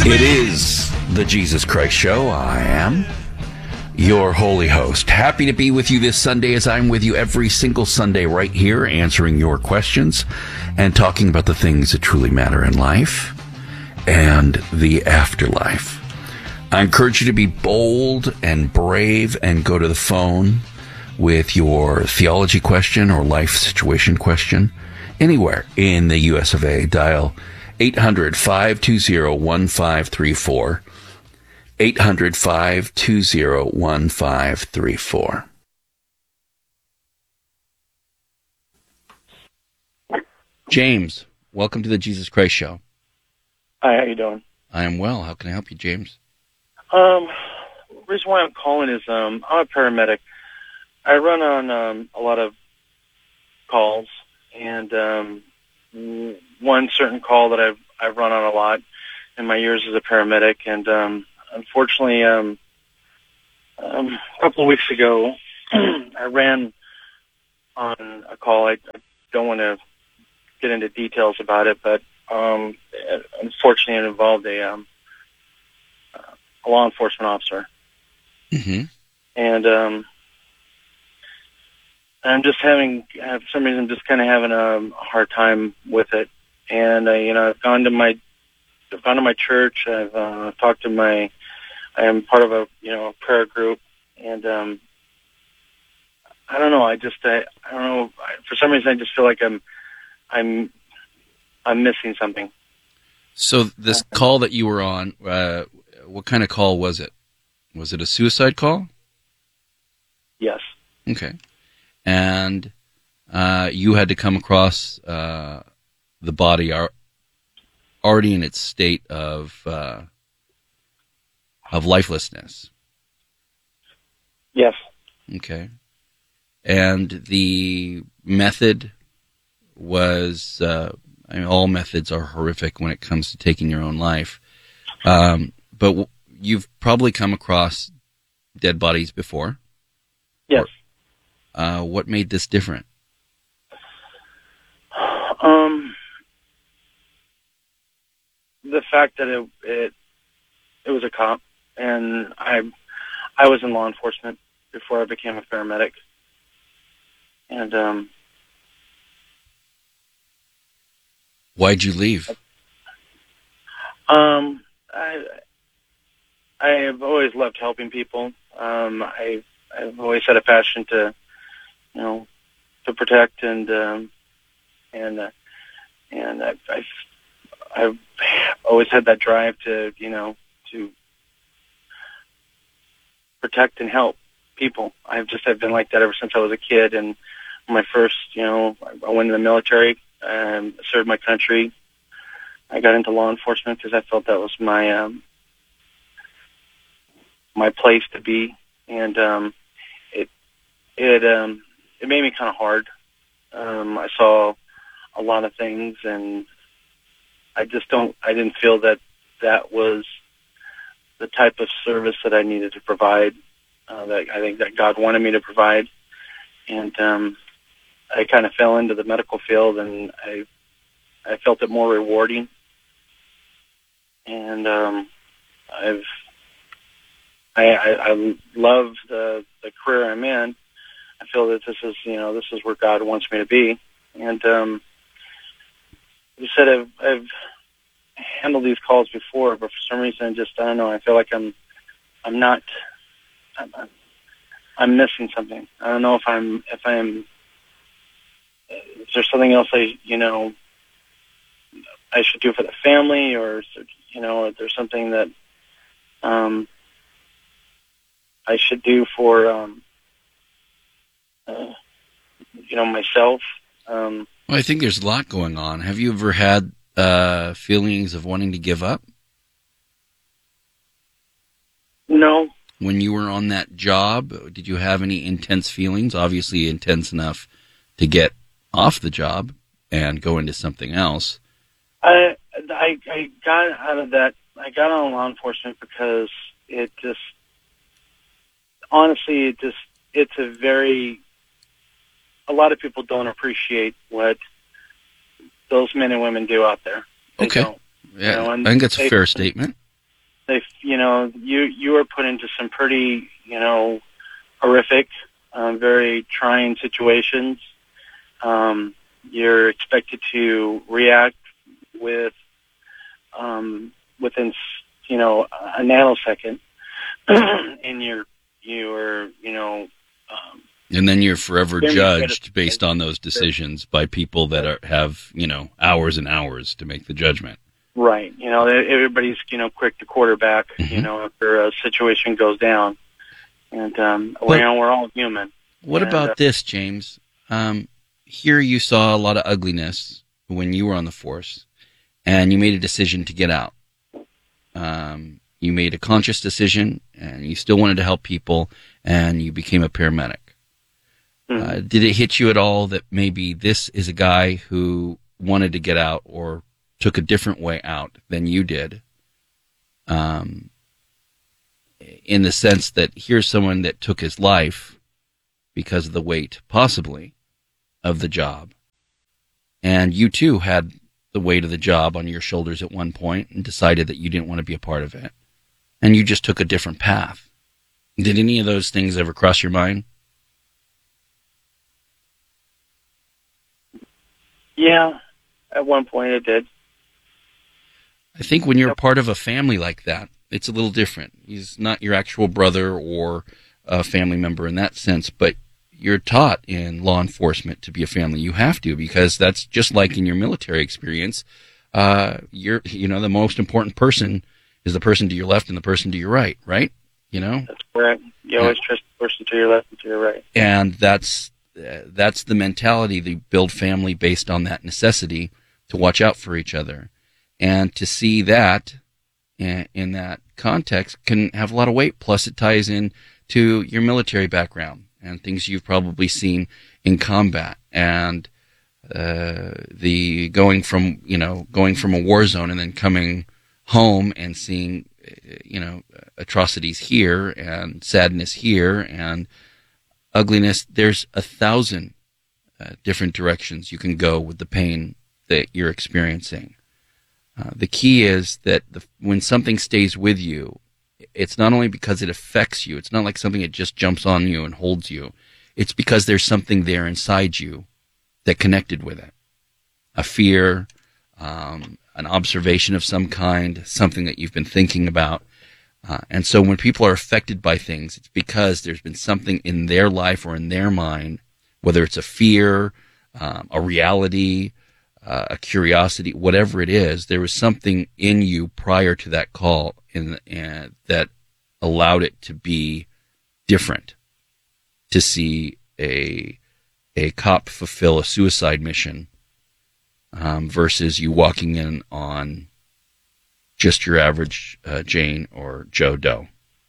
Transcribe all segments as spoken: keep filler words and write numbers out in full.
It is the Jesus Christ Show. I am your holy host. Happy to be with you this Sunday, as I'm with you every single Sunday right here, answering your questions and talking about the things that truly matter in life and the afterlife. I encourage you to be bold and brave and go to the phone with your theology question or life situation question anywhere in the U S of A. Dial eight hundred, five two zero, one five three four. eight hundred, five two zero, one five three four. James, welcome to the Jesus Christ Show. Hi, how you doing? I am well. How can I help you, James? Um, the reason why I'm calling is um, I'm a paramedic. I run on um, a lot of calls, and um, one certain call that I've I've run on a lot in my years as a paramedic, and um, unfortunately, um, um, a couple of weeks ago, I ran on a call. I, I don't want to get into details about it, but um, unfortunately, it involved a um, a law enforcement officer. Mm-hmm. And um, I'm just having, for some reason, just kind of having a hard time with it. And, uh, you know, I've gone to my, I've gone to my church. I've uh, talked to my, I am part of a, you know, a prayer group. And um, I don't know. I just, I, I don't know. I, for some reason, I just feel like I'm, I'm, I'm missing something. So this call that you were on, uh, what kind of call was it? Was it a suicide call? Yes. Okay. And uh, you had to come across uh, the body ar- already in its state of uh, of lifelessness. Yes. Okay. And the method was, uh, I mean, all methods are horrific when it comes to taking your own life. Um, but w- you've probably come across dead bodies before. Yes. Or, uh, what made this different? Um, the fact that it, it it was a cop, and I I was in law enforcement before I became a paramedic, and um, why'd you leave? Um, I I have always loved helping people. Um, I I've always had a passion to, you know, to protect and um, and uh, and I've, I've I've always had that drive to, you know, to protect and help people. I've just I've been like that ever since I was a kid. And my first, you know, I went in the military, um, served my country. I got into law enforcement because I felt that was my um, my place to be, and um, it it um, it made me kind of hard. Um, I saw a lot of things, and I just don't. I didn't feel that that was the type of service that I needed to provide. Uh, that I think that God wanted me to provide, and um, I kind of fell into the medical field, and I I felt it more rewarding. And um, I've I, I, I love the, the career I'm in. I feel that this is, you know, this is where God wants me to be. And um, you said I've, I've handled these calls before, but for some reason, just I don't know. I feel like I'm I'm not I'm, I'm missing something. I don't know if I'm if I'm is there something else I you know I should do for the family, or is there, you know, if there's something that um, I should do for, um, uh, you know, myself. Um, well, I think there's a lot going on. Have you ever had uh, feelings of wanting to give up? No. When you were on that job, did you have any intense feelings? Obviously intense enough to get off the job and go into something else. I, I, I got out of that. I got out of law enforcement because it just, honestly, it just, it's a very, a lot of people don't appreciate what those men and women do out there. They okay. don't, Yeah, you know, I think that's a fair statement. they, you know, you you were put into some pretty, you know, horrific, uh, very trying situations. Um, you're expected to react with um, within, you know, a nanosecond, and you're you're you know. Um, and then you're forever judged based on those decisions by people that are, have, you know, hours and hours to make the judgment. Right. You know, everybody's, you know, quick to quarterback, mm-hmm. you know, after a situation goes down. And, um, but, you know, we're all human. What and, about uh, this, James? Um, here you saw a lot of ugliness when you were on the force, and you made a decision to get out. Um, you made a conscious decision, and you still wanted to help people, and you became a paramedic. Mm-hmm. Uh, did it hit you at all that maybe this is a guy who wanted to get out or took a different way out than you did? Um, in the sense that here's someone that took his life because of the weight, possibly, of the job. And you too had the weight of the job on your shoulders at one point and decided that you didn't want to be a part of it. And you just took a different path. Did any of those things ever cross your mind? Yeah, at one point it did. I think when you're a part of a family like that, it's a little different. He's not your actual brother or a family member in that sense, but you're taught in law enforcement to be a family. You have to, because that's just like in your military experience. Uh, you're, you know, the most important person is the person to your left and the person to your right, right? You know? That's correct. You always yeah. trust the person to your left and to your right. And that's, uh, that's the mentality. They build family based on that necessity to watch out for each other. And to see that in, in that context can have a lot of weight. Plus, it ties in to your military background and things you've probably seen in combat, and uh, the going from you know going from a war zone and then coming home and seeing you know atrocities here and sadness here and ugliness. There's a thousand uh, different directions you can go with the pain that you're experiencing. Uh, the key is that the, when something stays with you, it's not only because it affects you. It's not like something that just jumps on you and holds you. It's because there's something there inside you that connected with it. A fear, um, an observation of some kind, something that you've been thinking about. Uh, and so when people are affected by things, it's because there's been something in their life or in their mind, whether it's a fear, um, a reality, Uh, a curiosity, whatever it is, there was something in you prior to that call in, in, that allowed it to be different, to see a a cop fulfill a suicide mission um, versus you walking in on just your average uh, Jane or Joe Doe.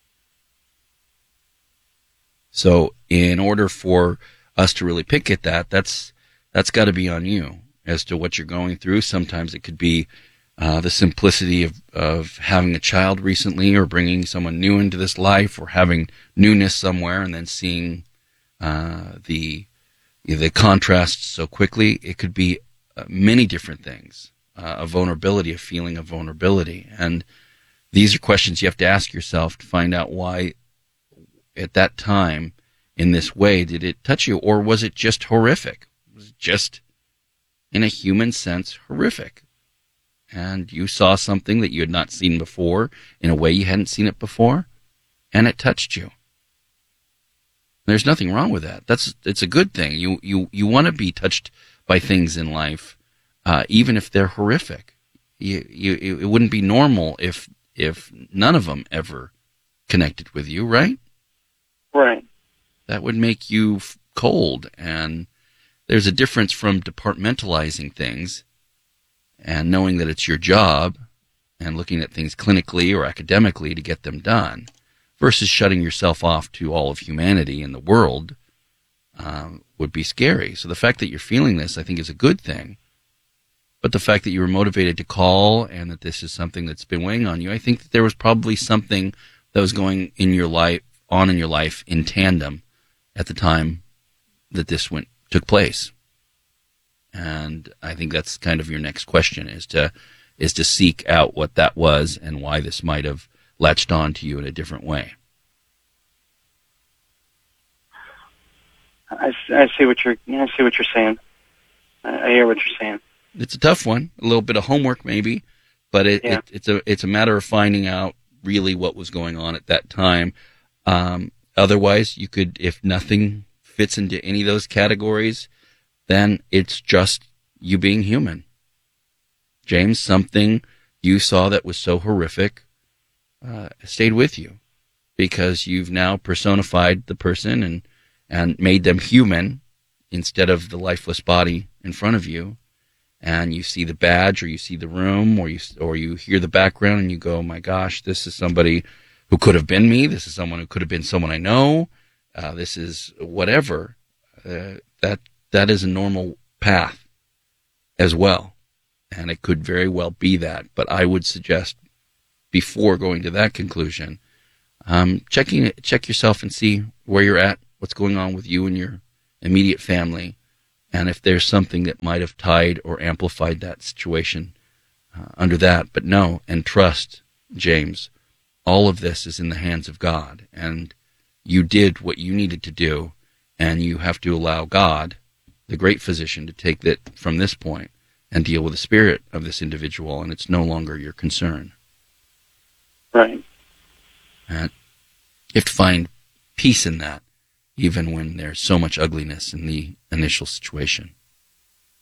So in order for us to really pick at that, that's that's got to be on you. As to what you're going through. Sometimes it could be uh, the simplicity of, of having a child recently, or bringing someone new into this life, or having newness somewhere and then seeing uh, the you know, the contrast so quickly. It could be uh, many different things, uh, a vulnerability, a feeling of vulnerability. And these are questions you have to ask yourself to find out why at that time in this way did it touch you, or was it just horrific? Was it just, in a human sense, horrific? And you saw something that you had not seen before in a way you hadn't seen it before, and it touched you. There's nothing wrong with that. That's it's a good thing. You you you want to be touched by things in life, uh, even if they're horrific. You, you it wouldn't be normal if if none of them ever connected with you, right? Right. That would make you cold. And there's a difference from departmentalizing things and knowing that it's your job and looking at things clinically or academically to get them done, versus shutting yourself off to all of humanity in the world um, would be scary. So the fact that you're feeling this, I think, is a good thing. But the fact that you were motivated to call and that this is something that's been weighing on you, I think that there was probably something that was going in your life, on in your life in tandem at the time that this went took place. And I think that's kind of your next question, is to is to seek out what that was and why this might have latched on to you in a different way. I, I see what you're I see what you're saying. I, I hear what you're saying. It's a tough one. A little bit of homework maybe, but it, yeah. it, it's a it's a matter of finding out really what was going on at that time. Um, otherwise, you could, if nothing fits into any of those categories, then it's just you being human. James, something you saw that was so horrific uh, stayed with you because you've now personified the person and, and made them human instead of the lifeless body in front of you. And you see the badge or you see the room or you, or you hear the background and you go, oh my gosh, this is somebody who could have been me. This is someone who could have been someone I know. Uh, this is whatever. Uh, that that is a normal path as well. And it could very well be that. But I would suggest before going to that conclusion, um, checking check yourself and see where you're at, what's going on with you and your immediate family, and if there's something that might have tied or amplified that situation uh, under that. But no, and trust, James, all of this is in the hands of God, and you did what you needed to do, and you have to allow God, the great physician, to take that from this point and deal with the spirit of this individual, and it's no longer your concern. Right. And you have to find peace in that, even when there's so much ugliness in the initial situation.